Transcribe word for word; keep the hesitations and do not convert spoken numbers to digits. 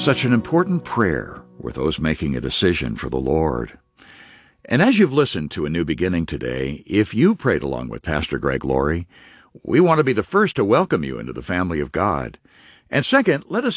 such an important prayer with those making a decision for the Lord. And as you've listened to A New Beginning today, if you prayed along with Pastor Greg Laurie, we want to be the first to welcome you into the family of God. And second, let us